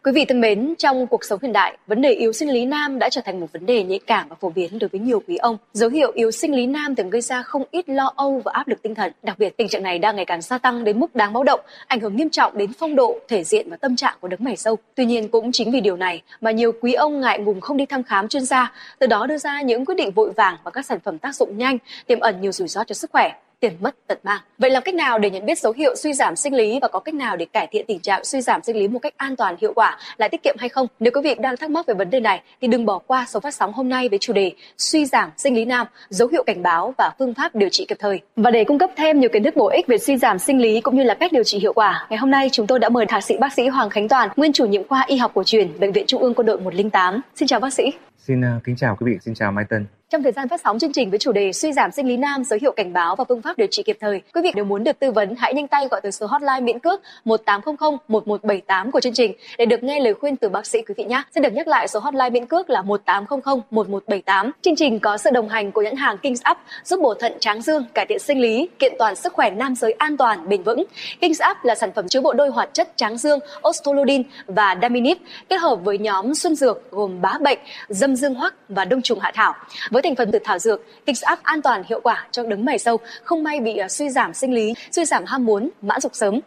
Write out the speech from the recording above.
Quý vị thân mến, trong cuộc sống hiện đại, vấn đề yếu sinh lý nam đã trở thành một vấn đề nhạy cảm và phổ biến đối với nhiều quý ông. Dấu hiệu yếu sinh lý nam thường gây ra không ít lo âu và áp lực tinh thần. Đặc biệt, tình trạng này đang ngày càng gia tăng đến mức đáng báo động, ảnh hưởng nghiêm trọng đến phong độ, thể diện và tâm trạng của đấng mày râu. Tuy nhiên, cũng chính vì điều này mà nhiều quý ông ngại ngùng không đi thăm khám chuyên gia, từ đó đưa ra những quyết định vội vàng và các sản phẩm tác dụng nhanh, tiềm ẩn nhiều rủi ro cho sức khỏe, tiền mất tật mang. Vậy làm cách nào để nhận biết dấu hiệu suy giảm sinh lý và có cách nào để cải thiện tình trạng suy giảm sinh lý một cách an toàn, hiệu quả, lại tiết kiệm hay không? Nếu quý vị đang thắc mắc về vấn đề này thì đừng bỏ qua số phát sóng hôm nay với chủ đề suy giảm sinh lý nam, dấu hiệu cảnh báo và phương pháp điều trị kịp thời. Và để cung cấp thêm nhiều kiến thức bổ ích về suy giảm sinh lý cũng như là cách điều trị hiệu quả, ngày hôm nay chúng tôi đã mời thạc sĩ bác sĩ Hoàng Khánh Toàn, nguyên chủ nhiệm khoa y học cổ truyền Bệnh viện Trung ương Quân đội 108. Xin chào bác sĩ. Xin kính chào quý vị, xin chào Mai Tân. Trong thời gian phát sóng chương trình với chủ đề suy giảm sinh lý nam, dấu hiệu cảnh báo và phương pháp điều trị kịp thời, quý vị nếu muốn được tư vấn hãy nhanh tay gọi tới số hotline miễn cước 1800 1178 của chương trình để được nghe lời khuyên từ bác sĩ quý vị nhé. Xin được nhắc lại số hotline miễn cước là 1800 1178. Chương trình có sự đồng hành của nhãn hàng Kings Up giúp bổ thận tráng dương, cải thiện sinh lý, kiện toàn sức khỏe nam giới an toàn, bền vững. Kings Up là sản phẩm chứa bộ đôi hoạt chất tráng dương, Ostolodin và Daminip kết hợp với nhóm xuân dược gồm bá bệnh, dâm dương hoắc và đông trùng hạ thảo. Với thành phần từ thảo dược, Kings Up an toàn hiệu quả cho đấng mày râu không may bị suy giảm sinh lý, suy giảm ham muốn, mãn dục sớm.